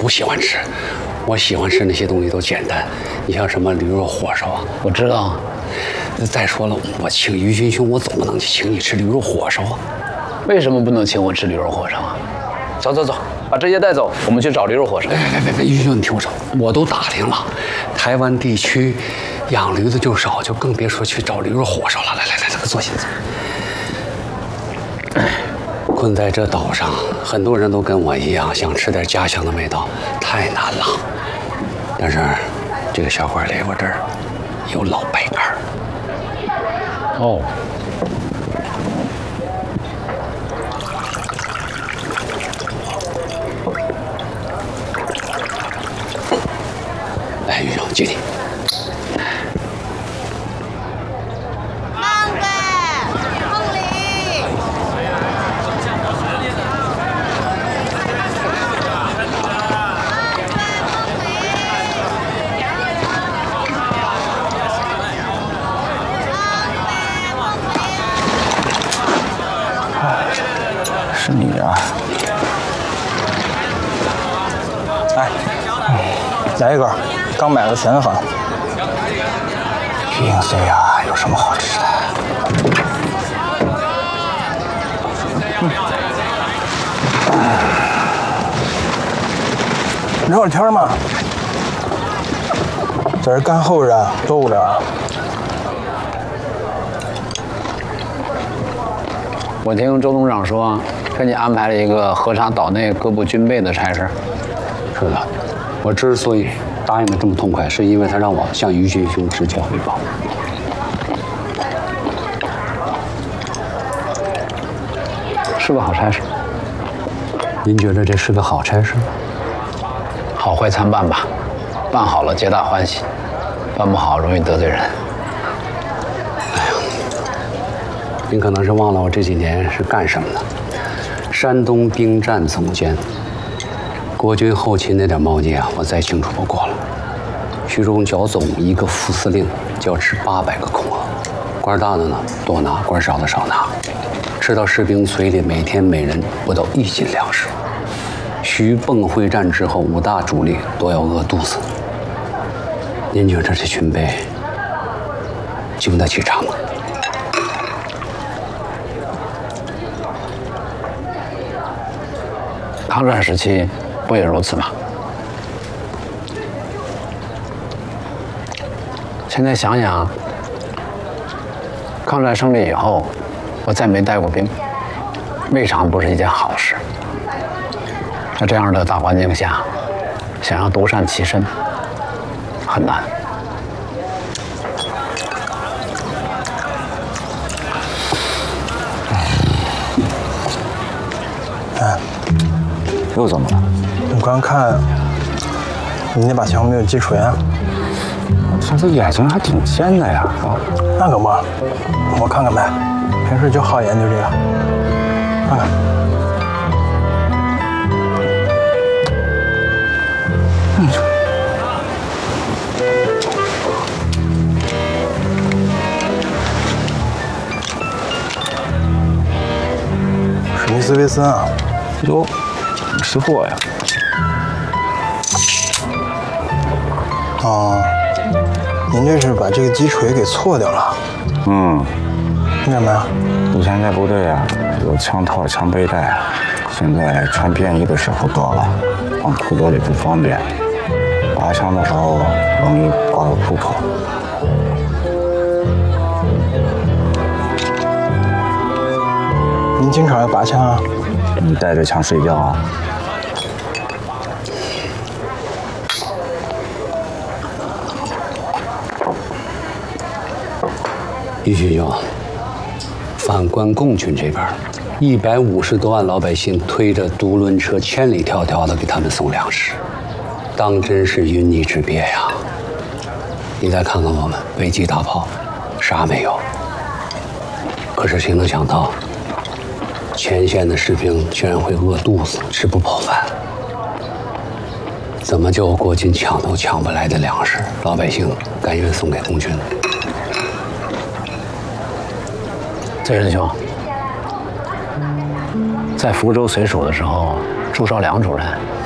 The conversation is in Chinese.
喜欢吃。我喜欢吃那些东西都简单，你像什么驴肉火烧啊， 我知道。 再说了，我请于军兄，我总不能请你吃驴肉火烧啊。 为什么不能请我吃驴肉火烧啊？走走走，把这些带走，我们去找驴肉火烧。 别，于军兄，你听我说，我都打听了，台湾地区养驴子就少，就更别说去找驴肉火烧了。来，坐下。困在这岛上，很多人都跟我一样，想吃点家乡的味道，太难了。但是，这个小伙里我这儿有老白干儿。 哦。 来，于兄，敬你。 是你呀！哎，来一个，刚买的咸饭。平岁呀，有什么好吃的？聊会天嘛，在这干后着，多无聊。 我听周董事长说，给你安排了一个核查岛内各部军备的差事。 是的，我之所以答应的这么痛快，是因为他让我向于军兄直接汇报。 是个好差事。 您觉得这是个好差事？ 好坏参半吧，办好了皆大欢喜，办不好容易得罪人。 您可能是忘了我这几年是干什么的。山东兵站总监，国军后勤那点毛绩啊，我再清楚不过了。徐中剿总一个副司令就要吃800个空额，官大的呢多拿，官少的少拿，吃到士兵嘴里每天每人不到1斤粮食。徐蚌会战之后，5大主力都要饿肚子。您觉得这军备经得起场吗？ 抗战时期不也如此吗？现在想想，抗战胜利以后，我再没带过兵，未尝不是一件好事。在这样的大环境下，想要独善其身，很难。 又怎么了？我刚看你那把枪没有击锤啊。 这眼睛还挺尖的呀。 那可不，我看看呗，平时就好研究这个。看看。史密斯威森啊。 哟，识货呀。 哦，您这是把这个击锤给错掉了。 嗯。 为什么呀？ 以前在部队啊，有枪套、枪背带，现在穿便衣的时候多了，放裤兜里不方便，拔枪的时候容易刮到裤头。 您经常要拔枪啊？ 你带着枪睡觉啊？ 于学兄，反观共军这边，150多万老百姓推着独轮车千里迢迢的给他们送粮食，当真是云泥之别呀！你再看看我们，飞机大炮，啥没有。可是谁能想到，前线的士兵居然会饿肚子，吃不饱饭。怎么就国军抢都抢不来的粮食，老百姓甘愿送给共军？ 崔仁兄，在福州绥署的时候，朱绍良主任